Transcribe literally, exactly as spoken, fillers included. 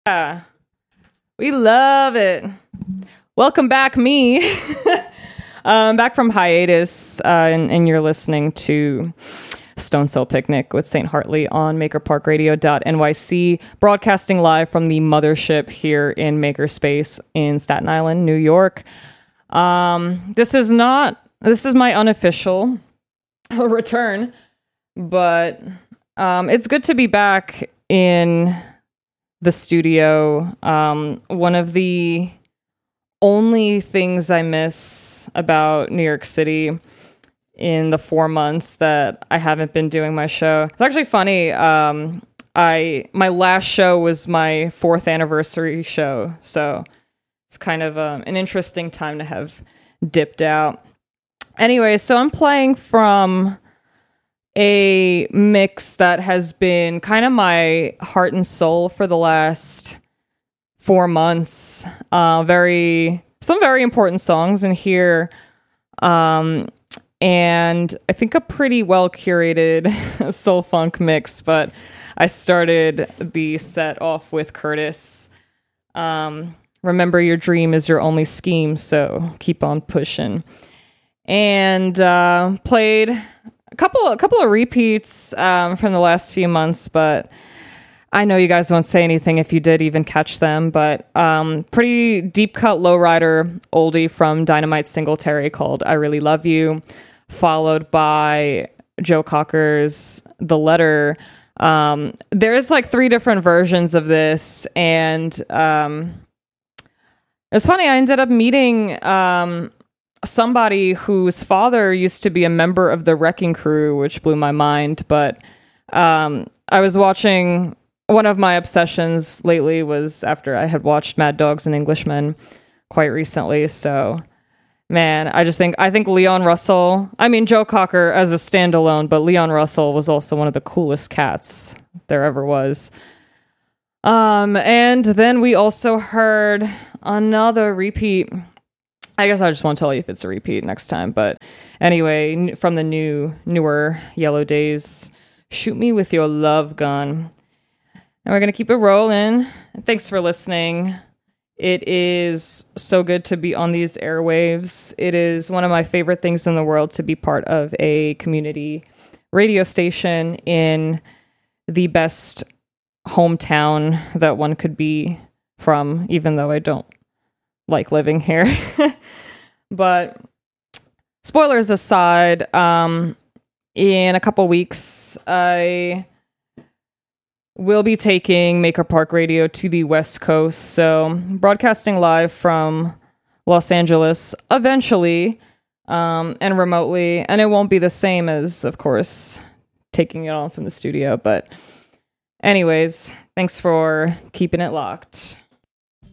Yeah, we love it. Welcome back, me. um, back from hiatus, uh, and, and you're listening to Stone Soul Picnic with Saint Hartley on maker park radio dot N Y C, broadcasting live from the mothership here in Makerspace in Staten Island, New York. Um, this is not, this is my unofficial return, but um, it's good to be back in the studio. Um, one of the only things I miss about New York City in the four months that I haven't been doing my show. It's actually funny. Um, I my last show was my fourth anniversary show, so it's kind of um, an interesting time to have dipped out. Anyway, so I'm playing from a mix that has been kind of my heart and soul for the last four months. Uh, very, some very important songs in here. Um, and I think a pretty well curated soul funk mix, but I started the set off with Curtis. Um, remember your dream is your only scheme, so keep on pushing. And uh, played A couple, a couple of repeats um, from the last few months, but I know you guys won't say anything if you did even catch them. But um, pretty deep cut lowrider oldie from Dynamite Singletary called "I Really Love You," followed by Joe Cocker's "The Letter." Um, there's like three different versions of this, and um, it's funny. I ended up meeting Um, somebody whose father used to be a member of the Wrecking Crew, which blew my mind. But um, I was watching, one of my obsessions lately was after I had watched Mad Dogs and Englishmen quite recently. So, man, I just think, I think Leon Russell, I mean, Joe Cocker as a standalone, but Leon Russell was also one of the coolest cats there ever was. Um, and then we also heard another repeat. I guess I just won't tell you if it's a repeat next time. But anyway, from the new, newer Yellow Days, Shoot Me With Your Love Gun. And we're going to keep it rolling. Thanks for listening. It is so good to be on these airwaves. It is one of my favorite things in the world to be part of a community radio station in the best hometown that one could be from, even though I don't like living here. But spoilers aside, um, in a couple weeks, I will be taking Maker Park Radio to the West Coast. So broadcasting live from Los Angeles eventually, um, and remotely. And it won't be the same as, of course, taking it on from the studio. But anyways, thanks for keeping it locked.